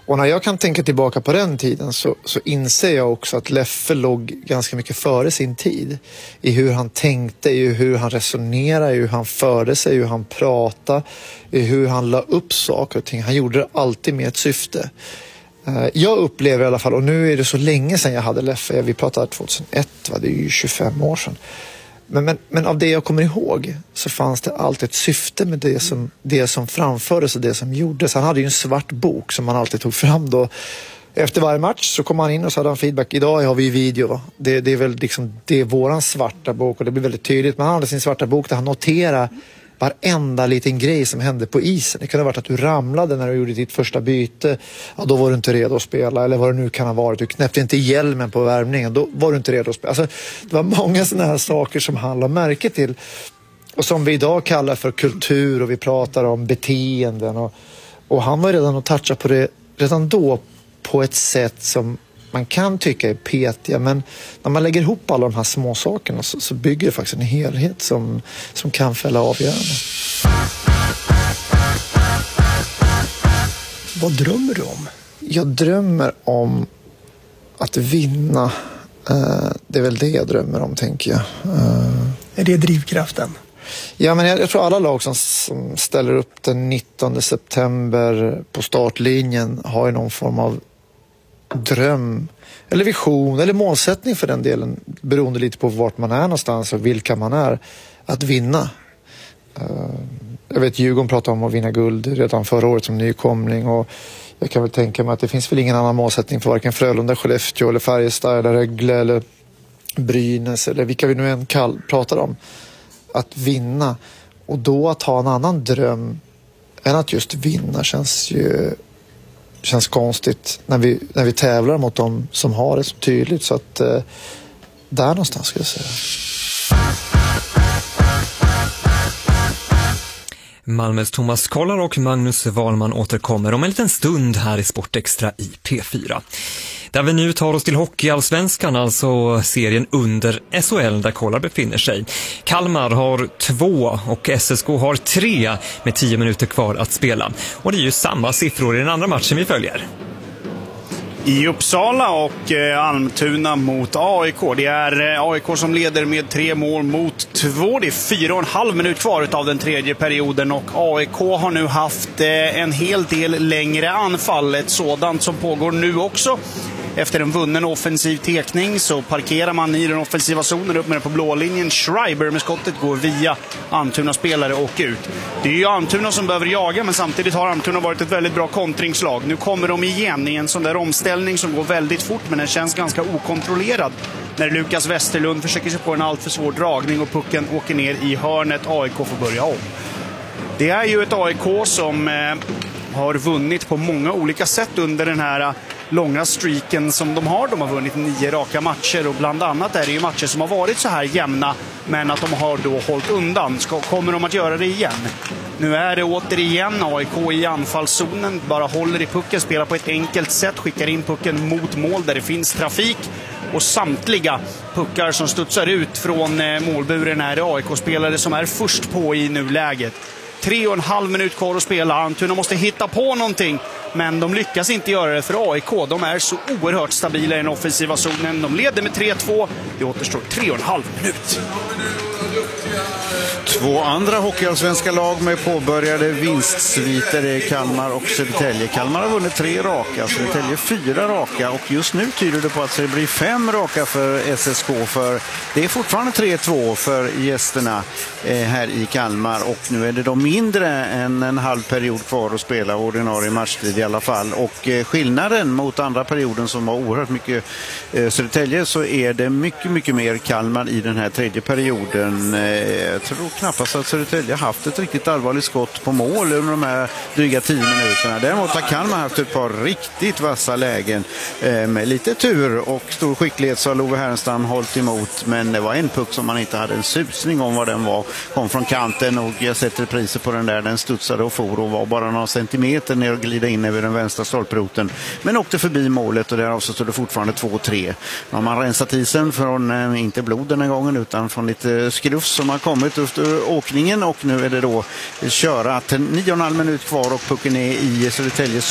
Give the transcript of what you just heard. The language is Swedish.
Och när jag kan tänka tillbaka på den tiden så inser jag också att Leffe låg ganska mycket före sin tid. I hur han tänkte, i hur han resonerade, i hur han förde sig, i hur han pratade, i hur han la upp saker och ting. Han gjorde det alltid med ett syfte. Jag upplever i alla fall, och nu är det så länge sedan jag hade Leffe, vi pratade 2001, det är ju 25 år sedan. Men av det jag kommer ihåg så fanns det alltid ett syfte med det som framfördes och det som gjordes. Han hade ju en svart bok som han alltid tog fram då. Efter varje match så kom han in och så hade han feedback. Idag har vi video, va? Det är väl liksom, det är våran svarta bok och det blir väldigt tydligt. Men han hade sin svarta bok där han noterade varenda liten grej som hände på isen. Det kunde ha varit att du ramlade när du gjorde ditt första byte. Ja, då var du inte redo att spela. Eller vad det nu kan ha varit. Du knäppte inte hjälmen på värmningen. Då var du inte redo att spela. Alltså, det var många sådana här saker som han la märke till. Och som vi idag kallar för kultur. Och vi pratar om beteenden. Och han var redan att toucha på det redan då på ett sätt som man kan tycka är petiga, men när man lägger ihop alla de här små sakerna så bygger det faktiskt en helhet som kan fälla avgörande. Vad drömmer du om? Jag drömmer om att vinna. Det är väl det jag drömmer om, tänker jag. Är det drivkraften? Ja, men jag tror alla lag som ställer upp den 19 september på startlinjen har ju någon form av dröm eller vision eller målsättning för den delen, beroende lite på vart man är någonstans och vilka man är, att vinna. Jag vet Djurgården pratade om att vinna guld redan förra året som nykomling, och jag kan väl tänka mig att det finns väl ingen annan målsättning för varken Frölunda, Skellefteå eller Färjestad eller Rögle eller Brynäs eller vilka vi nu än pratar om, att vinna. Och då att ha en annan dröm än att just vinna känns konstigt när vi tävlar mot dem som har det så tydligt, så att där någonstans ska jag säga. Malmös Thomas Kollar och Magnus Wahlman återkommer om en liten stund här i Sportextra i P4. Där vi nu tar oss till Hockeyallsvenskan, alltså serien under SHL där Kollar befinner sig. Kalmar har 2 och SSK har 3 med 10 minuter kvar att spela. Och det är ju samma siffror i den andra matchen vi följer. I Uppsala och Almtuna mot AIK. Det är AIK som leder med 3 mål mot 2. Det är 4,5 minut kvar av den tredje perioden och AIK har nu haft en hel del längre anfall. Ett sådant som pågår nu också. Efter en vunnen offensiv tekning så parkerar man i den offensiva zonen upp med den på blålinjen. Schreiber med skottet går via Almtuna spelare och ut. Det är ju Almtuna som behöver jaga, men samtidigt har Almtuna varit ett väldigt bra kontringslag. Nu kommer de igen i en sån där omställning som går väldigt fort, men den känns ganska okontrollerad. När Lukas Westerlund försöker sig på en alltför svår dragning och pucken åker ner i hörnet. AIK får börja om. Det är ju ett AIK som har vunnit på många olika sätt under den här långa streaken som de har. De har vunnit 9 raka matcher och bland annat är det ju matcher som har varit så här jämna, men att de har då hållit undan. Kommer de att göra det igen? Nu är det återigen AIK i anfallszonen, bara håller i pucken, spelar på ett enkelt sätt, skickar in pucken mot mål där det finns trafik. Och samtliga puckar som studsar ut från målburen är det AIK-spelare som är först på i nuläget. 3,5 minut kvar att spela. Almtuna måste hitta på någonting, men de lyckas inte göra det för AIK. De är så oerhört stabila i den offensiva zonen. De leder med 3-2. Det återstår 3,5 minut. 2 andra hockeyallsvenska lag med påbörjade vinstsviter är Kalmar och Södertälje. Kalmar har vunnit 3 raka, Södertälje 4 raka, och just nu tyder det på att det blir 5 raka för SSK, för det är fortfarande 3-2 för gästerna här i Kalmar, och nu är det då mindre än en halv period kvar att spela ordinarie matchtid i alla fall, och skillnaden mot andra perioden som var oerhört mycket Södertälje, så är det mycket, mycket mer Kalmar i den här tredje perioden. Jag tror knappast att Södertälje har haft ett riktigt allvarligt skott på mål under de här dryga 10 minuterna. Däremot har Kalmar haft ett par riktigt vassa lägen med lite tur och stor skicklighet, så har Love Härenstam hållit emot, men det var en puck som man inte hade en susning om vad den var. Kom från kanten och jag sätter priset på den där. Den studsade och for och var bara några centimeter ner och glida in över den vänstra stolproten, men åkte förbi målet, och därav så stod det fortfarande 2-3. Nu har man rensat isen från inte blod den här gången utan från lite skrufs som har kommit efter åkningen, och nu är det då köra till 9,5 minut kvar och pucken är i Södertäljes